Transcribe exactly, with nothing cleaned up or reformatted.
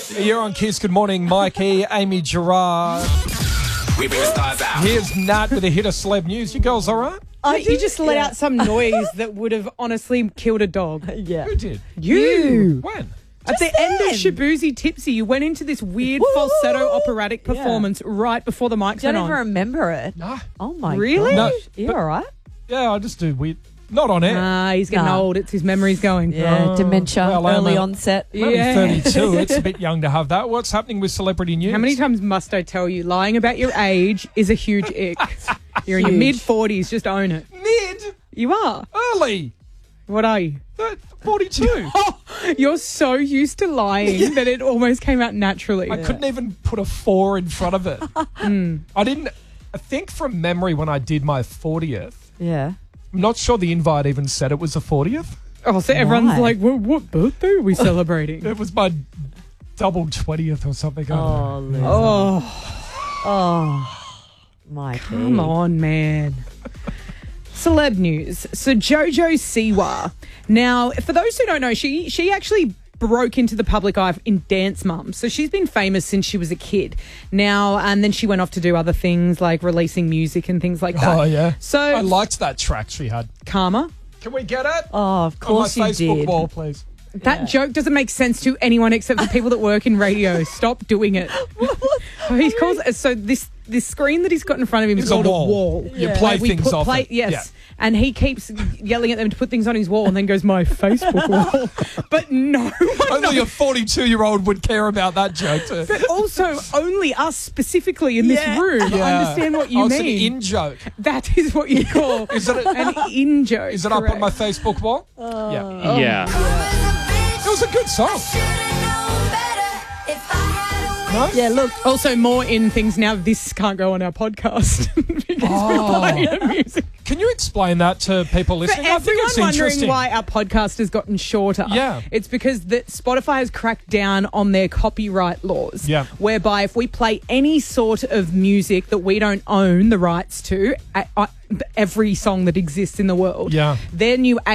You're on Kiss. Good morning, Mikey, Amy Gerard. We bring the stars out. Here's Nat with a hit of celeb news. You girls all right? Oh, You just let out some noise that would have honestly killed a dog. Yeah. Who did? You. When? At the then. end of Shabuzi Tipsy, you went into this weird falsetto operatic Yeah. performance right before the mics Don't went even on. remember it. Nah. Oh, my Really? God. No, You but- all right? Yeah, I just do weird. Not on air. Ah, he's getting Nah. old. It's his memory's going. Yeah, Oh, dementia, well, I'm early a- onset. I'm only Yeah. thirty-two. It's a bit young to have that. What's happening with celebrity news? How many times must I tell you, lying about your age is a huge ick. You're in your Huge. mid-forties, just own it. Mid? You are. Early? What are you? Thir- forty-two. You're so used to lying that it almost came out naturally. I couldn't even put a four in front of it. I didn't. I think from memory when I did my fortieth, Yeah. I'm not sure the invite even said it was the fortieth. Oh, so everyone's Why? like, what, what birthday are we celebrating? It was my double twentieth or something. I don't know. Oh, loser. Oh, Oh, Mikey. come on, man. Celeb news. So Jojo Siwa. Now, for those who don't know, she she actually broke into the public eye in Dance Mum. So she's been famous since she was a kid. Now, and then she went off to do other things like releasing music and things like that. Oh, yeah. So I liked that track she had. Karma. Can we get it? Oh, of course On my you Facebook did. wall, please. That joke doesn't make sense to anyone except for people that work in radio. Stop doing it. He calls so this this screen that he's got in front of him is It's a called wall. a wall. You play Like we things put off play- it. Yes. Yeah. And he keeps yelling at them to put things on his wall and then goes, my Facebook wall. But no one Only knows. a forty-two-year-old would care about that joke. To, But also only us specifically in Yeah. this room Yeah. understand what you oh, mean. It's an in joke. That is what you call Is it a- an in joke. Is it up on my correct. Facebook wall? Uh, yeah. Yeah. It was a good song. No? Yeah, look. Also, more in things now. This can't go on our podcast because Oh. we're playing music. Can you explain that to people For listening? I think everyone it's wondering interesting. why our podcast has gotten shorter, Yeah. it's because that Spotify has cracked down on their copyright laws. Yeah. Whereby if we play any sort of music that we don't own the rights to, uh, uh, every song that exists in the world, Yeah. their new